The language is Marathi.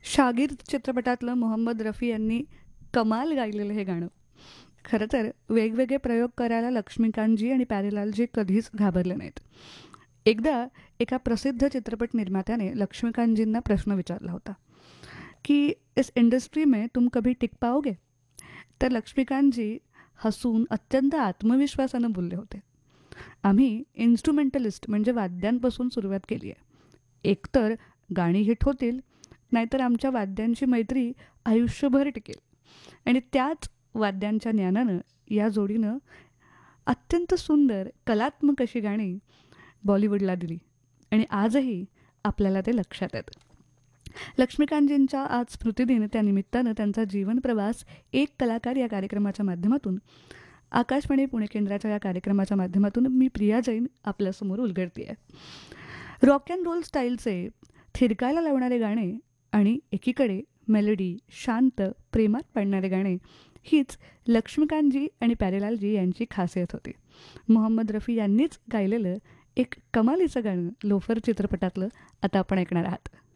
शागिर्द चित्रपटातलं मोहम्मद रफी यांनी कमाल गायलेलं हे गाणं. खरं तर वेगवेगळे प्रयोग करायला लक्ष्मीकांतजी आणि प्यारेलालजी कधीच घाबरले नाहीत. एकदा एका प्रसिद्ध चित्रपट निर्मात्याने लक्ष्मीकांतजींना प्रश्न विचारला होता की इस इंडस्ट्री में तुम कभी टिक पाओगे? तर लक्ष्मीकांतजी हसून अत्यंत आत्मविश्वासानं बोलले होते, आम्ही इन्स्ट्रुमेंटलिस्ट म्हणजे वाद्यांपासून सुरुवात केली आहे. एकतर गाणी हिट होतील, नाहीतर आमच्या वाद्यांची मैत्री आयुष्यभर टिकेल. आणि त्याच वाद्यांच्या ज्ञानानं या जोडीनं अत्यंत सुंदर कलात्मक अशी गाणी बॉलिवूडला दिली आणि आजही आपल्याला ते लक्षात येतं. लक्ष्मीकांतजींच्या आज स्मृतिदिन त्यानिमित्तानं त्यांचा जीवन प्रवास एक कलाकार या कार्यक्रमाच्या माध्यमातून आकाशवाणी पुणे केंद्राच्या या कार्यक्रमाच्या माध्यमातून मी प्रिया जैन आपल्यासमोर उलगडते आहे. रॉक अँड रोल स्टाईलचे थिरकायला लावणारे गाणे आणि एकीकडे मेलोडी शांत प्रेमात पाडणारे गाणे हीच लक्ष्मीकांतजी आणि प्यारेलालजी यांची खासियत होती. मोहम्मद रफी यांनीच गायलेलं एक कमालीचं गाणं लोफर चित्रपटातलं आता आपण ऐकणार आहात.